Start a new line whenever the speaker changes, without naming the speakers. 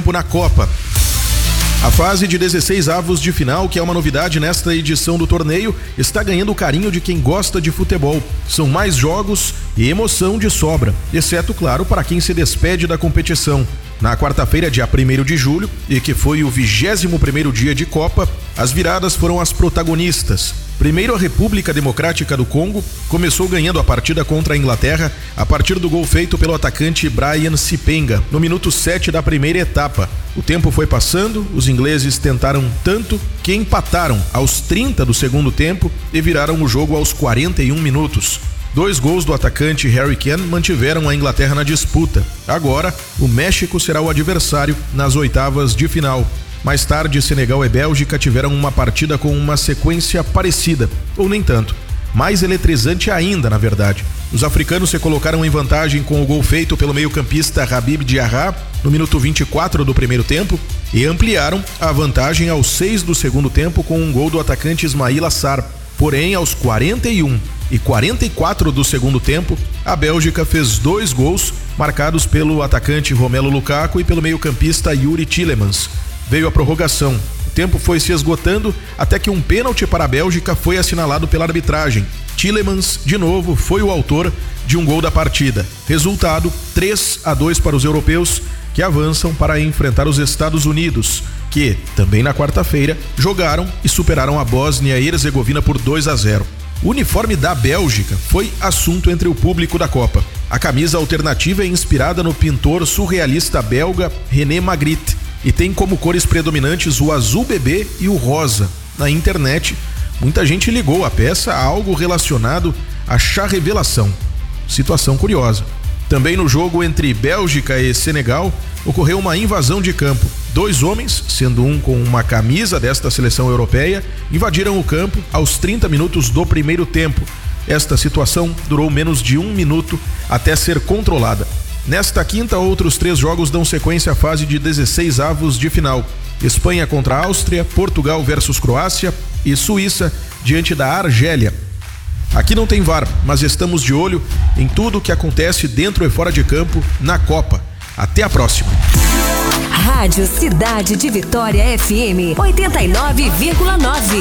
tempo na Copa. A fase de 16 avos de final, que é uma novidade nesta edição do torneio, está ganhando o carinho de quem gosta de futebol. São mais jogos e emoção de sobra, exceto, claro, para quem se despede da competição. Na quarta-feira, dia 1º de julho, e que foi o 21º dia de Copa, as viradas foram as protagonistas. Primeiro, a República Democrática do Congo começou ganhando a partida contra a Inglaterra a partir do gol feito pelo atacante Brian Sipenga, no minuto 7 da primeira etapa. O tempo foi passando, os ingleses tentaram tanto que empataram aos 30 do segundo tempo e viraram o jogo aos 41 minutos. 2 gols do atacante Harry Kane mantiveram a Inglaterra na disputa. Agora, o México será o adversário nas oitavas de final. Mais tarde, Senegal e Bélgica tiveram uma partida com uma sequência parecida, ou nem tanto. Mais eletrizante ainda, na verdade. Os africanos se colocaram em vantagem com o gol feito pelo meio-campista Habib Diarra no minuto 24 do primeiro tempo e ampliaram a vantagem aos 6 do segundo tempo com um gol do atacante Ismaïla Sarr. Porém, aos 41 e 44 do segundo tempo, a Bélgica fez 2 gols marcados pelo atacante Romelu Lukaku e pelo meio-campista Yuri Tielemans. Veio a prorrogação. O tempo foi se esgotando até que um pênalti para a Bélgica foi assinalado pela arbitragem. Tielemans, de novo, foi o autor de um gol da partida. Resultado: 3-2 para os europeus, que avançam para enfrentar os Estados Unidos, que, também na quarta-feira, jogaram e superaram a Bósnia e Herzegovina por 2-0. O uniforme da Bélgica foi assunto entre o público da Copa. A camisa alternativa é inspirada no pintor surrealista belga René Magritte e tem como cores predominantes o azul bebê e o rosa. Na internet, muita gente ligou a peça a algo relacionado à chá revelação. Situação curiosa. Também no jogo entre Bélgica e Senegal, ocorreu uma invasão de campo. 2 homens, sendo um com uma camisa desta seleção europeia, invadiram o campo aos 30 minutos do primeiro tempo. Esta situação durou menos de 1 minuto até ser controlada. Nesta quinta, outros 3 jogos dão sequência à fase de 16 avos de final. Espanha contra a Áustria, Portugal versus Croácia e Suíça diante da Argélia. Aqui não tem VAR, mas estamos de olho em tudo o que acontece dentro e fora de campo na Copa. Até a próxima.
Rádio Cidade de Vitória FM 89,9.